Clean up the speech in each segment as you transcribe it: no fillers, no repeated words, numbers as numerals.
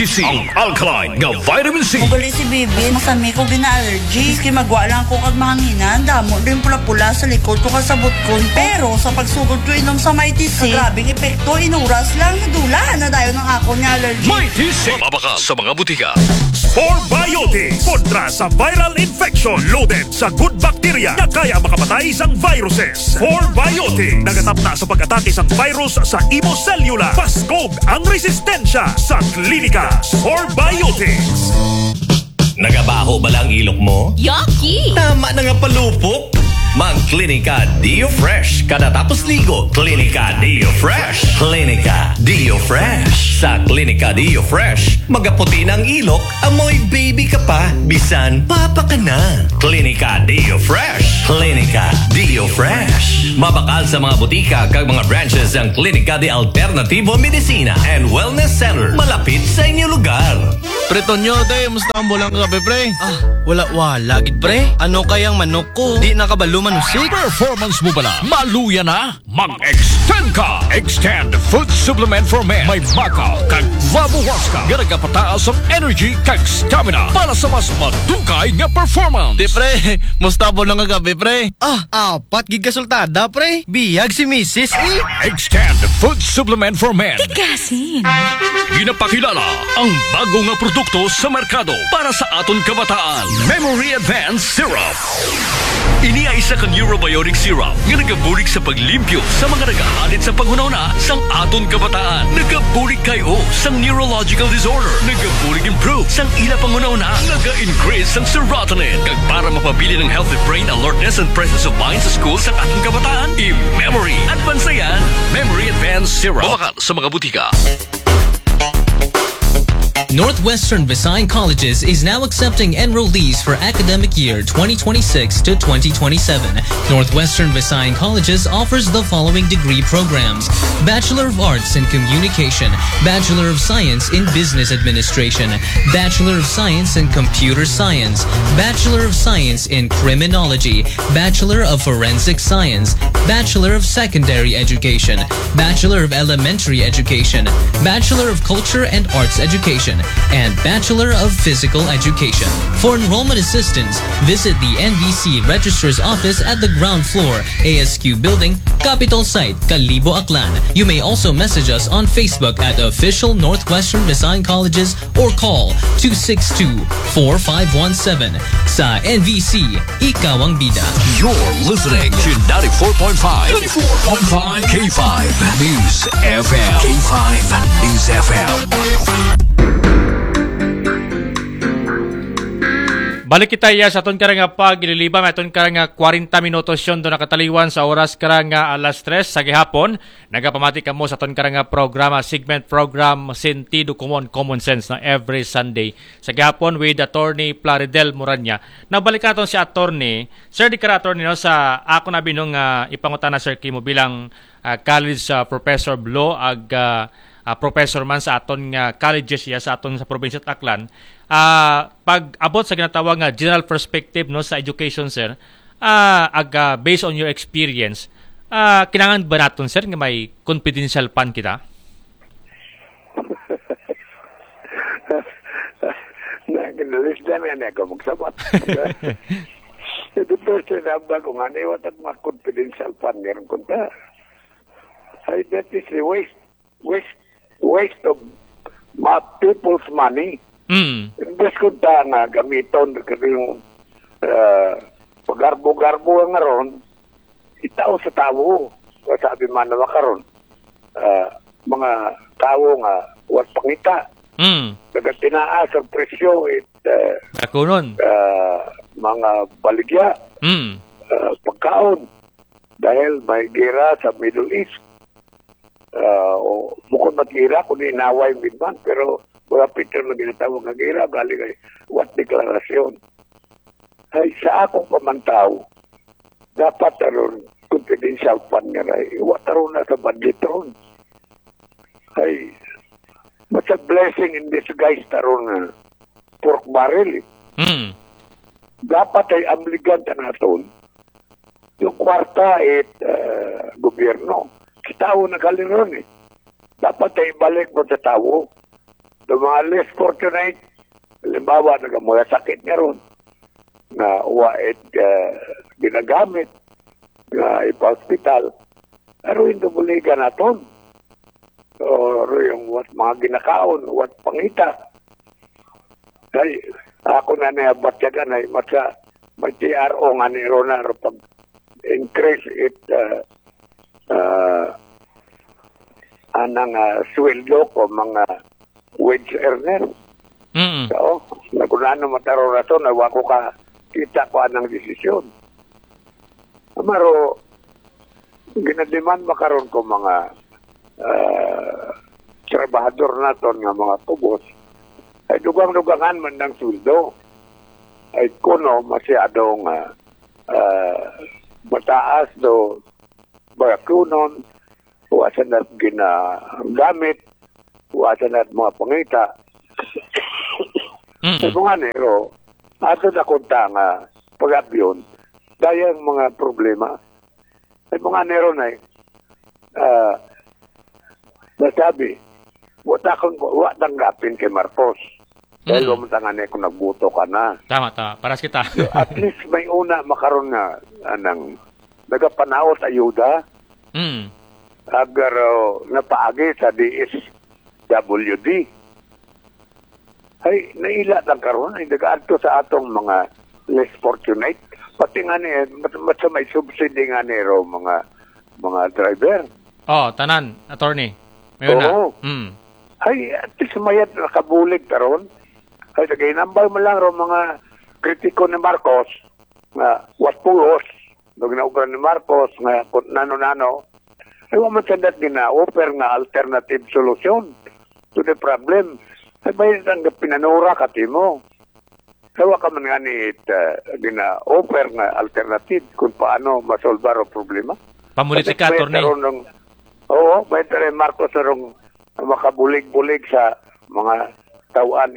TC, ang alkaline nga vitamin C. Magali si Bibi, masami ko gina-allergy. Kaya magwa lang ko kag mahanginan. Damo din pula-pula sa likod ko kasabot ko. Pero sa pagsugod ko inom sa may TC, grabing epekto, inuras lang. Dula na dayo ng ako niya allergy. May TC, mabaka sa mga butika. Forbiotic kontra sa viral infection, loaded sa good bacteria na kaya makapatay sang viruses. Forbiotic nagatap na sa pag-atake sang virus sa imo cellula. Paskog ang resistensya sa klinika. Forbiotics. Nagabaho ba lang ilok mo? Yucky! Tama na nga palupok. Mag-Klinika Dio Fresh. Kada tapos ligo, Klinika Dio Fresh. Klinika Dio Fresh. Sa Klinika Dio Fresh, magaputi ng ilok, amoy baby ka pa, bisan papa ka na. Klinika Dio Fresh. Klinika Dio Fresh. Mabakal sa mga butika kag mga branches ang Klinika de Alternativo Medicina and Wellness Center. Malapit sa inyong lugar. Pretonyo, day, musta ang bulang kape, pre? Wala, gid pre. Ano kayang manok ko? Di nakabalo manusik. Performance mo bala? Maluya na? Mag-extend ka! Extend Food Supplement for Men. May baka kag vabuwas ka. Nga nagapataas ang energy kag stamina para sa mas madugay nga performance. Di pre, musta ang bulang kape, pre? Apat gid kasultada, pre. Biyag si Mrs. E. Extend Food Supplement for Men. Tikasin. Ginapakilala ang bago nga produkto sa merkado para sa aton kabataan. Memory Advanced Syrup. Ini ay isa ka neurobiotic syrup nga nagabulig sa paglimpyo sa mga nagahalit sa panghunahuna sang aton kabataan. Nagabulig kayo sang neurological disorder. Nagabulig improve sang ila panghunahuna. Naga-increase sang serotonin. Kag para mapabili ng healthy brain alertness and presence of mind sa school sang aton kabataan. I-Memory Advanced yan. Memory Advanced Syrup. Mabakal sa mga butika. Northwestern Visayas Colleges is now accepting enrollees for academic year 2026 to 2027. Northwestern Visayas Colleges offers the following degree programs: Bachelor of Arts in Communication, Bachelor of Science in Business Administration, Bachelor of Science in Computer Science, Bachelor of Science in Criminology, Bachelor of Forensic Science, Bachelor of Secondary Education, Bachelor of Elementary Education, Bachelor of Culture and Arts Education, and Bachelor of Physical Education. For enrollment assistance, visit the NVC Registrar's Office at the ground floor, ASQ Building, Capital Site, Kalibo, Aklan. You may also message us on Facebook at Official Northwestern Visayas Colleges or call 262-4517. Sa NVC, ikaw ang bida. You're listening to 94.5 K5 News FM. K5 News FM. Balik kita sa aton karang pagililibam aton karang 40 minutos yon do nakataliwan sa oras karang alas 3 sa gihapon. Nagapamati kamo sa aton karang programa, segment program Sentido Común, Common Sense na every Sunday sa gihapon with Attorney Plaridel Moranya. Nabalik naton si Attorney. Sir, di ka attorney no, sa ako na binong ipangutana sir kimo bilang college professor of law ag professor man sa aton nga colleges ya sa aton sa probinsya Aklan. Pag abot sa ginatawag nga general perspective no sa education sir, based on your experience, kinahanglan ba naton sir nga may confidential fund kita? Naginalis namin ako magsabat. Ito first sinabda ko nga niwat at mga confidential fund meron kunta. Ay, that is a waste of people's money. Imbes ko ta nga gamiton kasi yung pagarbo-garbo nga ron, itao sa tao. Sabi man na makaron, mga tao nga wat pangita. Nagtinaas ang presyo mga baligya, pagkaon dahil may gira sa Middle East. Bukod mag-gira kung inaway midman, pero wala Peter na ginatawag ng gira, bali kay what deklarasyon. Ay sa akong pamantaw, dapat aron confidential fund nga rin. What aron na sa budget ron. Ay, mas a blessing in disguise taron pork barrel. Dapat ay amligan ta naton. Yung kwarta gobyerno. Tao na kaliron Dapat ay balik mo sa tao. The mga less fortunate, halimbawa, mga sakit nga ron, na wait ginagamit, na ipa-hospital, pero hindi buligan naton. O yung mga ginakaon, what pangita. Ay, ako na nabatyagan ay may TRO nga ni Rona pag increase it anang sweldo ko mga wage earner. So, nagunano mataro na to, nawa ko ka kita ko anang desisyon. Amaro, ginadiman makaroon ko mga trabahador naton nga mga tubos, ay dugang-dugangan man ng sweldo. Ay kuno masyadong mataas do bagakunon, wasan at ginagamit, wasan at mga pangita. Sa mga nero, ato na kunta nga pag-abyon, dahil mga problema. Sa mga nero na nasabi, wak tanggapin kay Marcos. Dahil lumatangan kung nagbuto ka na. Tama. Paras kita. At least may una makaroon na anang nagapanaot ayuda. Agar napaagi sa DSWD. Ay, naila lang karoon. Ay, nag-aadto sa atong mga less fortunate. Pati nga may subsidy nga nero mga driver. Tanan, attorney. Mayon na. Ay, at least mayat nakabulig karoon. Ay, nag-inambay mo lang mga kritiko ni Marcos na watpulos. Nung ginaugan ni Marcos na nano-nano. Ay, waman sandat gina-offer nga alternative solution to the problem. Ay, may pinanura ka mo. Kaya ka man nga gina-offer nga alternative kung paano masolbar o problema. Pamulit ka, attorney. Oo, may tayo Marcos narong makabulig-bulig sa mga tawaan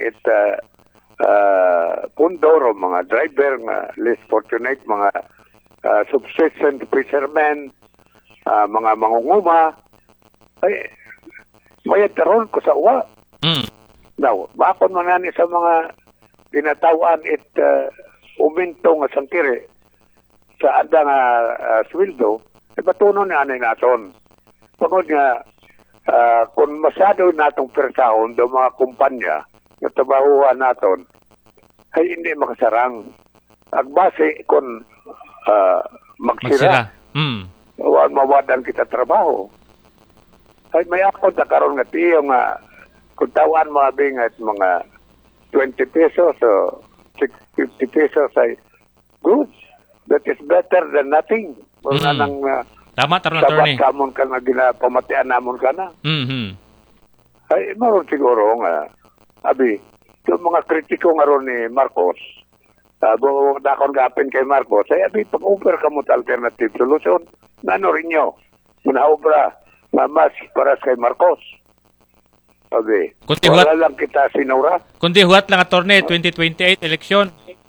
pundor o mga driver nga less fortunate, mga subsistence fishermen, mga mangunguma. Ay, may taron ko sa uwa. Now, bakit man nga sa mga tinatawaan uminto nga sangkiri sa ada nga sweldo, batunon na anay naton. Pagod nga, kung masyado natong persahon do mga kumpanya na trabahuan naton, ay hindi makasarang. Agbase kung magsira. Huwag mawadan kita trabaho. Ay may ako na karoon nga tiyo nga kung tawan mga bingat mga 20 pesos o 50 pesos ay good. That is better than nothing. Wala nang tama, attorney. Sabat kamon ka na ginapamatian namon ka na. Ay, maroon siguro nga, abi, yung mga kritiko nga ron ni Marcos, dakon gapin kay Marcos, ay abi, pag-offer ka mo sa alternative solution, nano rin nyo, muna-obra, mas para kay Marcos. Abi, wala lang kita sinura. Kundi huwat lang, attorney, 2028 eleksyon.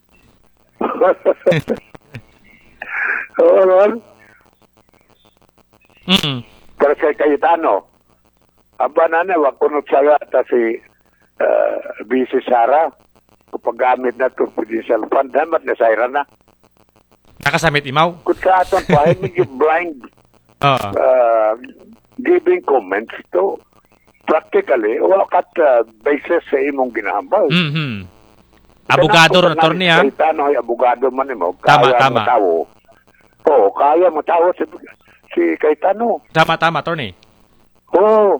Oo, Ron. Para kay Cayetano, aba na wag kunot saga ta si BC Sara kapag gamit na ito presidential fund, damat na sayra na. Nakasamit imaw? Kung sa aton pa, medyo blind giving comments to practically, wakat basis sa imong ginahambal. Abogado ron, attorney, ha? Cayetano ay abogado man mo. Tama. Oo, kaya matawo si Cayetano. Tama, attorney. Oo.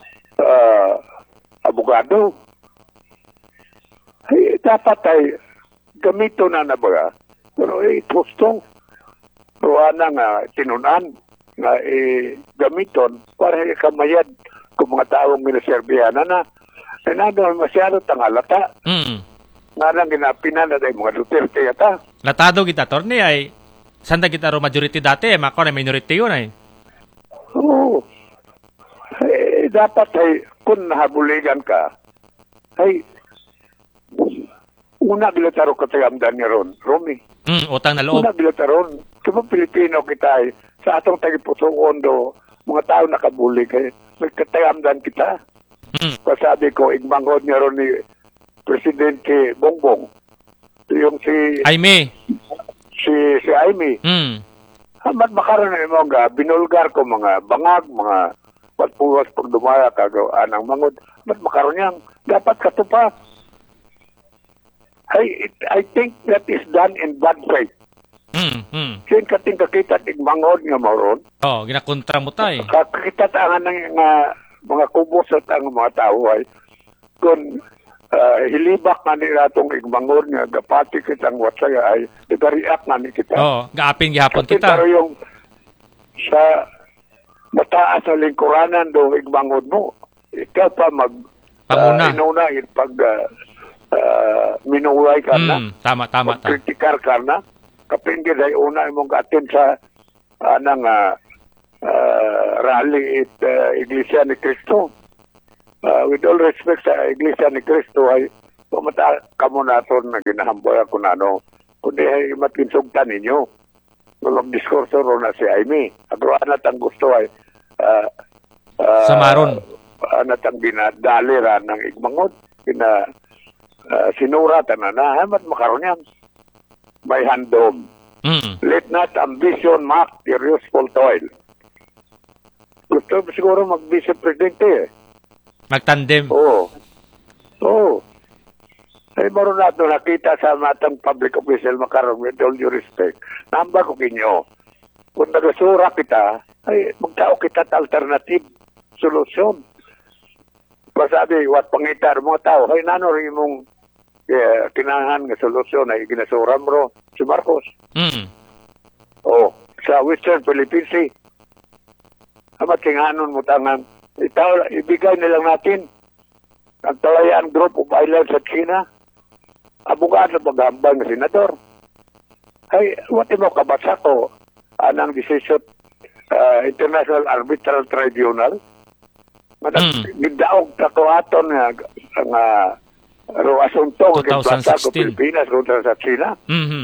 Abogado. Ay, dapat ay gamito na ba? Pero gusto. Ruana nga tinunan nga gamiton para kamayad kung mga taong minaserbihan na. Ay nado masyado tangalata. Nga lang ginapinan na tayo mga Duterte yata. Latado kita, attorney, ay sanda kita ro majority dati, mako na minority yun ay. Oo. Dapat ay kung nahabuligan ka, ay una bilataro ka tayo amdan ni Ron, Romy. Utang na loob. Una bilataron. Kung Pilipino kita ay, sa atong tagipusoon do, mga tao nakabulig ay, magkatayamdan kita. Pasabi ko, igmanghod niya ron ni Presidente Bongbong. Yung si Aimee. si Aimee. Hamat makaroon na mo nga, binulgar ko mga bangag, mga patpuwas pag dumaya kagawaan ng mangod. Hamat makaroon yan. Dapat katupa. I think that is done in bad faith. Sin kating kakita tigmangod nga moron. Oh, ginakontra mo tay. Kakita tangan ng mga kubos at ang mga tao ay kung hilibak nga nila itong igmangod nga gapati kitang watsaya ay nagariak nga ni kita. Oh, gaapin gihapon kita. Pero yung sa mataas na lingkuranan do igmangod mo, ikaw pa Panguna. inuna pag minuway ka na. Tama. Kritikar ka na. Kapingid ay una mong atin sa rally at Iglesia ni Cristo. With all respect sa Iglesia ni Cristo ay pumata kamo naton na ginahamboy ako na kundi ay matinsugtan ninyo. Mag-diskurso ro na si Aimee. Agroan at ang gusto ay Samaron. Anat ang ginadalira ng igmangod. Sinuratan na hamat makaroon yan. May handom. Let not ambition mock your useful toil. Gusto siguro mag-vice presidente Magtandem. Oo. Ay maroon nato nakita sa matang public official makaroon with all due respect. Namba ko kinyo. Kung nagasura kita, ay magtao kita at alternative solusyon. Pasabi, what pangitar mga tao, ay nano rin mong kinahan ng solusyon ay ginasuram ro si Marcos. Sa Western Philippines Sea. Amat kinganon mo tangan. Ibigay nilang natin ang Talayaan Group of Islands sa China. Abogado paghambang na senador. Ay, what mo kabasa ko anang decision International Arbitral Tribunal. Gidaog ta ko aton nga asunto ng plata ko 2016. Pilipinas kontra sa China.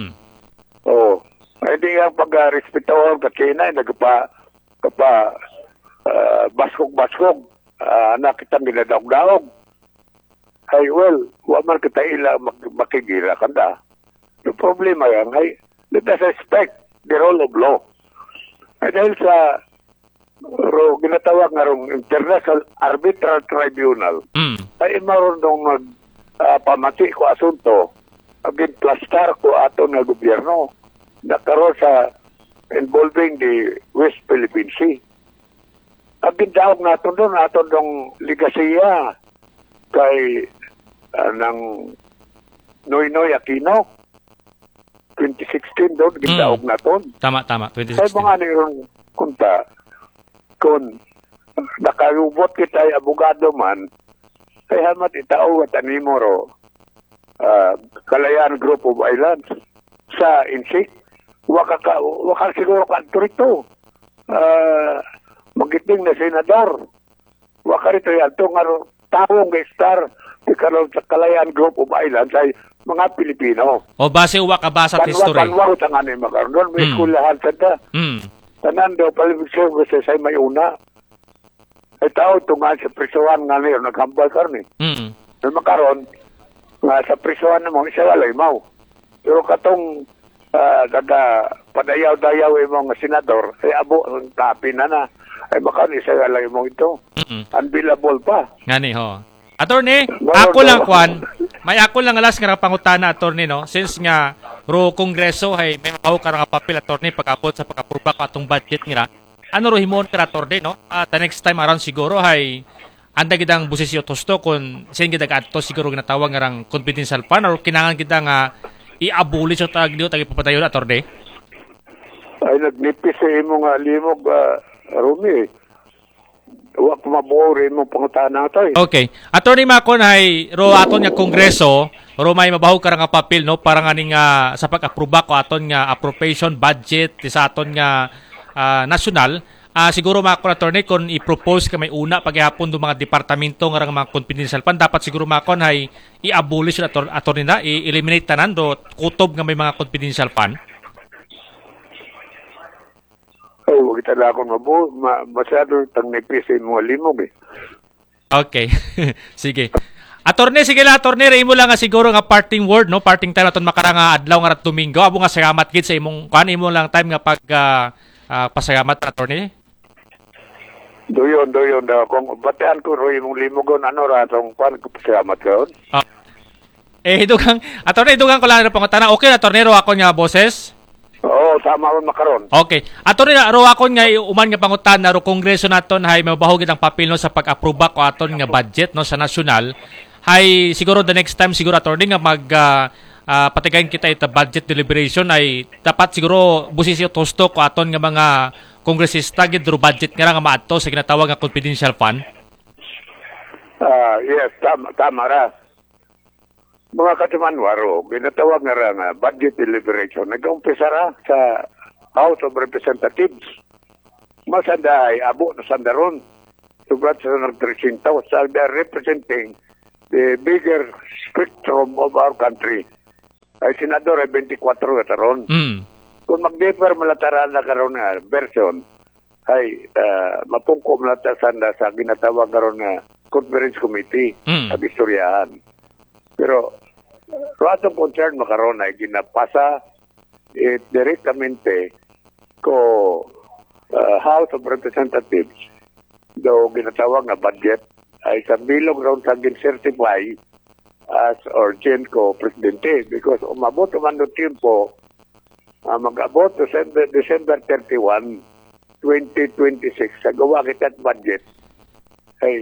Hindi nga pag-respetohan ka China, nagpa baskog-baskog, nakitang ginadaog-daog. Ay, well, waman kita ila makigila kanda. Yung problema yan, ay, let us respect the rule of law. Ay, dahil sa ginatawag nga rong International Arbitral Tribunal, ay maroon nung pamati ko asunto, agin plastar ko ato na gobyerno, nakaroon sa involving the West Philippine Sea. Agin daog natin doon ligasiya kay ng Noynoy Aquino 2016 doon, gindaog natin. Tama, Sa 2016. mga nirong kunta, kung nakayubot kita ay abogado man, ay hamat itao at animoro Kalayaan Group of Islands sa INSIC. Waka siguro ka rito. Magiting na senador. Waka rito yan. Ito nga taong star sa Kalayaan Group of Islands ay mga Pilipino. O base uwa kabasa at history. Panwa utangan ni Macarnon. May skulahan sa ta. Tanan daw public services ay may una. Ay tao tungan sa prisuhan nga niyo. Naghambal karni. May makaroon nga sa prisuhan na mo isa walay mau. Pero katong padayaw-dayaw yung mga senador ay abo ang tapi na ay makaroon isa walay mo ito. Unbillable pa. Ngani ho. Attorney, ako lang kwan. May ako lang alas nga pangutana attorney no. Since nga ro kongreso hay may mapaw ka nga papel attorney pagkapot sa pagapruba ko atong budget nga. Ano ro himon ka attorney no? The next time around siguro hay anda gidang busisyo tosto kun sin gidag adto siguro ginatawag nga rang confidential fund or kinahanglan kita nga i-abolish o tag diyo tagi papatayon attorney. Ay nagnipis sa imo nga limog Rumi. Wa ko mabuo rin mo pangutana ito eh. Okay. Attorney Macon hay ro aton nga kongreso, ro may mabaho ka nga papel no para nga ning sa pag-aproba ko aton nga appropriation budget sa aton nga national. Siguro Macon attorney kung i-propose ka may una paghapon do mga departamento nga mga confidential fund dapat siguro Macon hay i-abolish attorney na i-eliminate tanan do kutob nga may mga confidential fund. Ay, huwag kita na akong masyado tang nipis sa mga limog eh. Okay. Sige. Attorney, sige lang, attorney, imo lang nga siguro nga parting word, no? Parting time aton makarang adlaw nga Domingo. Abo nga salamat gid sa imong kan imo lang time nga pag pasalamat, attorney. Doyon daw. Kung batean ko ro imong limugon, ano ra tong kwan ko pasalamat karon? Dugang, attorney, dugang ko lang na pangutana. Okay, attorney, ro ako nga boses? Oo, tama ron makaron. Okay. Attorney, ro ako nga uman nga pangutan na ro kongreso naton hay mabahog ang papel no sa pag-aproba ko aton nga budget no sa nasyonal. Hay siguro the next time siguro attorney nga mag patigayin kita ita budget deliberation ay dapat siguro busisi tosto ko aton nga mga kongresista gid ro budget nga maadto sa ginatawag nga confidential fund. Yes, tama ra. Mga katimanwaro, ginatawag nga ra nga budget deliberation. Nag-umpisa ra sa House of Representatives. Masandahay, abo na sandaron. Sugat sa nagpresintaw sa representing the bigger spectrum of our country. Ay senador ay 24 kataron. Kung mag-differ malataran na karon nga version, ay mapungkom malatasan na sa ginatawag karon nga conference committee sa istoryahan. Pero ratong concern makaroon ay ginapasa directamente ko House of Representatives do ginatawag na budget ay sa bilog round sa gin-certify as urgent ko presidente because umabot man no tiempo mag-abot December 31, 2026 sa gawa kita budget ay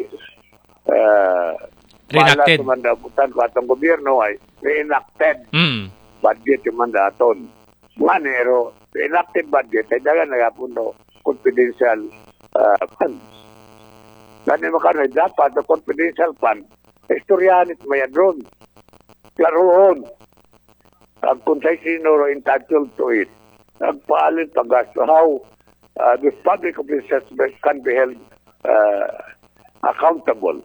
reenacted. Wala tumandabutan ko atong gobyerno ay reenacted budget yung mandaton. Manero, reenacted budget ay dagan nagapuno confidential funds. Ganyan makano dapat the confidential fund istoryahan it mayadron. Klaroon. Ang kung sa'y sino entitled to it. Nagpaalin pag-gasto. How the public officers can be held accountable.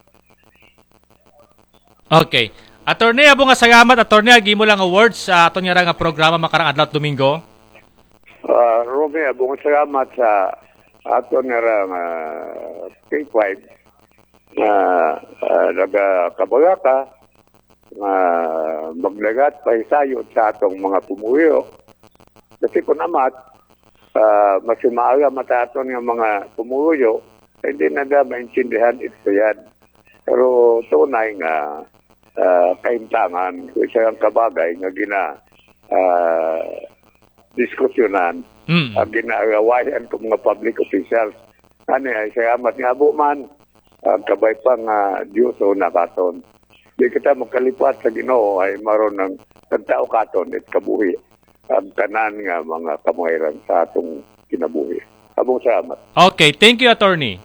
Okay. Attorney, abo nga salamat. Attorney, agi mo lang awards sa aton nga nga programa makarang adlaw at Domingo. Romy, abo nga salamat sa aton nga K5 na nagkabagaka na maglagat pa isayo sa atong mga pumuyo. Kasi kung namat, masimaaga mataton ng mga pumuyo, hindi na maintindihan ito yan. Pero tunay nga kaintangan kung isang kabagay nga diskusyonan ang ginagawayan ng mga public officials. Ano ay salamat nga po man ang kabay pang Diyos o nakaton. Di kita magkalipat sa Ginoo ay maroon ng tagtao katon at kabuhi ang tanan nga mga kamuhiran sa atong kinabuhi. Abong salamat. Okay, thank you, attorney.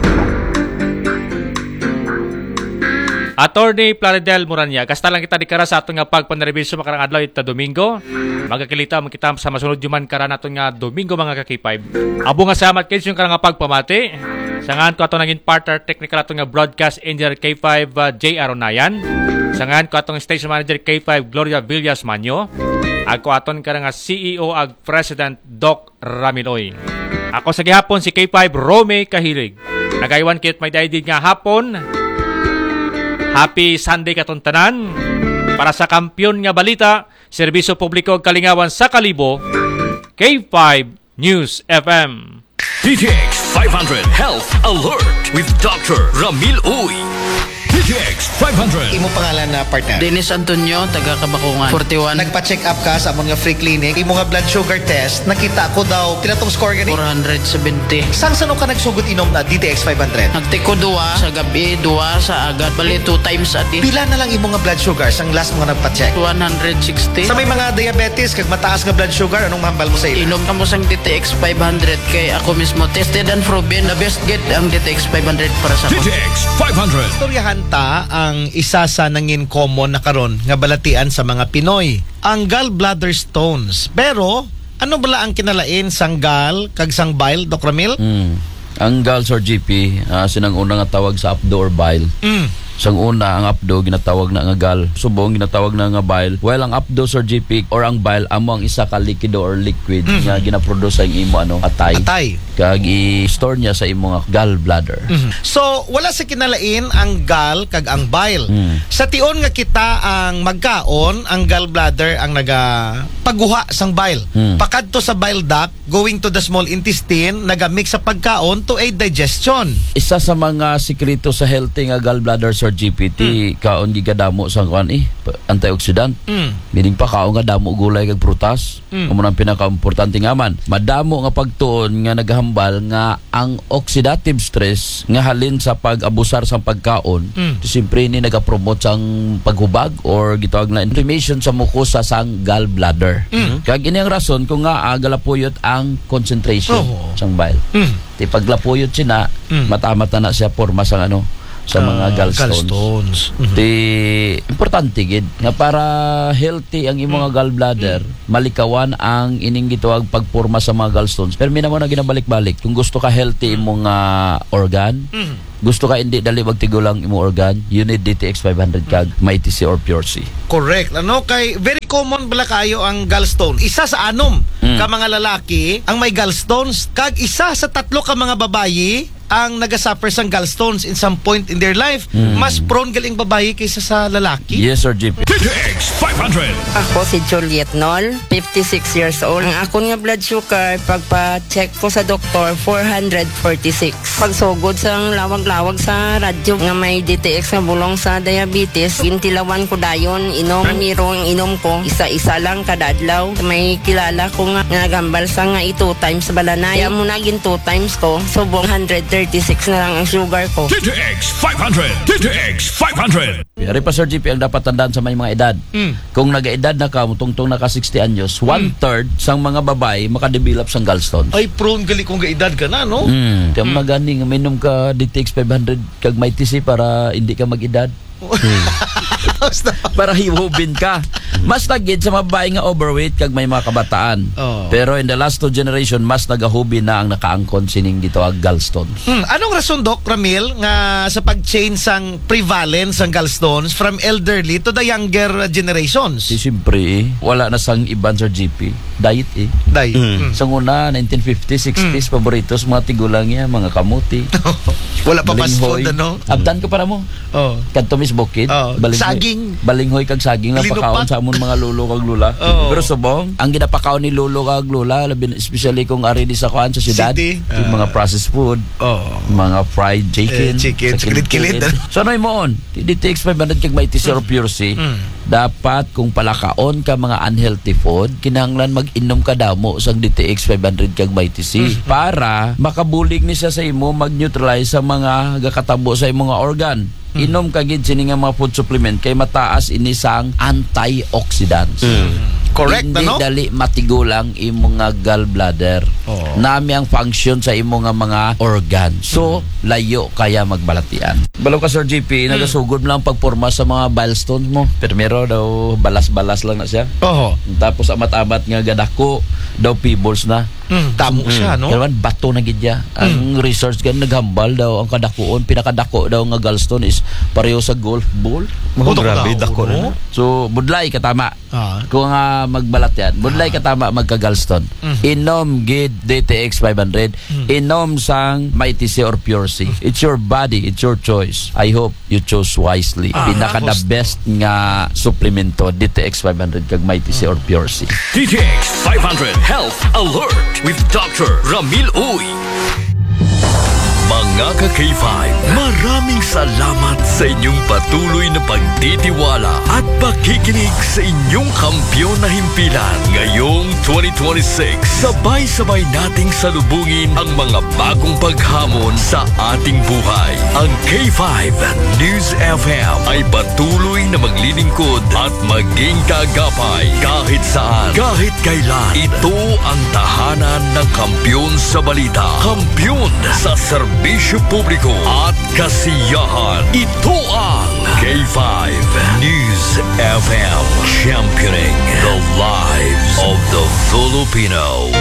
Attorney Plaridel Muranya, kasta lang kita dikara sa atong nga pagpanrevisyo makarang adlaw ita Domingo. Magakilita mo kita sa masunod yuman kara naton nga Domingo mga ka-K5. Abo nga salamat kayo yung karang pagpamati. Sangan ko ato naging partner technical ato nga broadcast engineer K5 J. Aronayan. Sangan ko atong station manager K5 Gloria Villas Manyo. Ako aton karang nga CEO ag President Doc Ramiloy. Ako sa gihapon si K5 Rome Kahilig. Nagaywan kit may daigdig nga hapon. Happy Sunday katon tanan. Para sa kampiyon nga balita, serbisyo publiko ug kalingawan sa Kalibo, K5 News FM. DTX 500 Health Alert with Dr. Ramil Uy. DTX 500. Imo pangalan na partner? Dennis Antonio, taga Kabakungan, 41. Nagpa-check up ka sa amon nga free clinic. Imo nga blood sugar test, nakita ko daw kinatong score gani 470. Sang sano ka nagsugod inom na DTX 500? Nagtiko duwa sa gabi, duwa sa agad, bali 2 times a day. Pila na lang imo nga blood sugar sang last mo nga nagpa-check? 160. Sa may mga diabetes kag mataas nga blood sugar, anong mahambal mo sa ila? Inom ka mo sang DTX 500 kay ako mismo tested and proven na best get ang DTX 500 para sa ako. DTX 500. Istoryahan ta ang isa sa nangin common na karon nga balatian sa mga Pinoy, ang gallbladder stones. Pero ano bala ang kinalain sang gall kag sang bile, Dr. Ramil? Ang gall or GP, sinang una nga tawag sa apdo or bile. Sang una, ang apdo ginatawag na nga gall. Subong ginatawag na nga bile. While ang apdo or GP or ang bile amo ang isa ka likido or liquid nga ginaproduce sa imo atay. kag i-store niya sa imong gallbladder. So, wala sa kinalain ang gall kag ang bile. Sa tion nga kita ang magkaon, ang gallbladder ang paguha sang bile. Pakadto sa bile duct, going to the small intestine, nagamix sa pagkaon to aid digestion. Isa sa mga sikreto sa healthy nga gallbladder, Sir GPT, kaon gigadamo sa kuan antioxidant. Meaning pa kaon nga damo gulay kag prutas. Amo nang pinaka-importante nga man. Madamo nga pagtuon nga naghambal nga ang oxidative stress nga halin sa pag-abusar sa pagkaon, siyempre ni nagapromote sang paghubag or gitawag na inflammation sa mukosa sang gallbladder. Kag ini ang rason kung nga galapuyot ang concentration sang bile. Ti paglapuyot sina, mata-mata na siya porma sang sa mga gallstones. Di importante gid nga para healthy ang imong gallbladder, malikawan ang ining gituwag pagporma sa mga gallstones. Pero minamo na ginabalik-balik kung gusto ka healthy imong organ, gusto ka hindi dali magtigulang imong organ, you need DTX 500 kag Mighty C or Pure C. Correct. Kay very common bala kayo ang gallstone. Isa sa 6 ka mga lalaki ang may gallstones, kag isa sa 3 ka mga babayi ang nagasuffer sang gallstones in some point in their life. Mas prone galing babayi kaysa sa lalaki. Yes, Sir GP. DTX 500. Ako si Juliet Nol, 56 years old. Ang ako nga blood sugar, pagpa-check ko sa doktor, 446. Pagsugod sa lawag-lawag sa radyo nga may DTX nga bulong sa diabetes, gintilawan ko dayon, inom, miro ang inom ko, isa-isa lang kada adlaw. May kilala ko nga nagambal sa nga 2 times balanay. Kaya muna gin 2 times ko, subong 136 na lang ang sugar ko. DTX 500. DTX 500. Yari pa, Sir GP, ang dapat tandaan sa may mga edad. Kung nag-edad na ka, tungtong naka 60 anyos, 1/3 sang mga babae makadevelop sang gallstones. Ay, prone gali kung gaedad ka na, no? Tiyam na gani, minom ka DTX 500 kag Mighty C para hindi ka mag-edad. Para hiwubin ka. Mas nagid sa mababae nga overweight kag may mga kabataan. Pero in the last 2 generation, mas nagahubin na ang nakaangkon sining dito ang gallstones. Anong rason, Doc Ramil, nga sa pag-change sang prevalence ng gallstones from elderly to the younger generations? Siyempre, wala na sang iban, Sir GP. Diet Diet. Sa una, 1950s, 60s, paboritos, mga tigulang yan, mga kamuti. Wala pa fast food, Abdan ko para mo. Kantomis bukid. Saging. Balinghoy kag saging nga pakaon sa amon mga lolo kag lula. Pero subong, ang ginapakaon ni lolo kag lula, especially kung ari di sa kuan sa syudad, yung mga processed food, mga fried chicken, kilit-kilit. So ano mo on? DTX 500 kag Mighty C or Pure C. Dapat kung palakaon ka mga unhealthy food, kinahanglan mag-inom ka damo sang DTX 500 kag Mighty C para makabulig ni siya sa imo, mag-neutralize sa mga gakatabo sa imong organ. Inom ka gid sini nga mga food supplement kay mataas ini sang antioxidants. Correct, hindi dali matigulang imong nga gallbladder. Nami ang function sa imong nga mga organ. So, layo kaya magbalatian. Balaw ka, Sir GP, nagasugod lang pagporma sa mga bile stones mo. Primero daw balas-balas lang na siya. Tapos amat-amat nga gadako, daw pebbles na. Tamo siya, no? Kaya bato na gidya. Ang research gan naghambal daw ang kadakuon, pinakadako daw nga gallstone is pareho sa golf ball. Grabe dako na. So budlay katama. Kung magbalat yan, budlay katama magka-gallstone. Inom gid DTX 500. Inom sang Mighty C or Pure C. It's your body, it's your choice. I hope you chose wisely. Pinaka the best nga suplemento DTX 500 kag Mighty C or Pure C. DTX 500 Health Alert with Dr. Ramil Uy. Mga ka-K5, maraming salamat sa inyong patuloy na pagtitiwala at pakikinig sa inyong kampyon na himpilan. Ngayong 2026, sabay-sabay nating salubungin ang mga bagong paghamon sa ating buhay. Ang K5 News FM ay patuloy na maglilingkod at maging kagapay kahit saan, kahit kailan. Ito ang tahanan ng kampyon sa balita, kampyon sa serbisyo publiko at kasiyahan. Ito ang K5 News FM, championing the lives of the Filipino.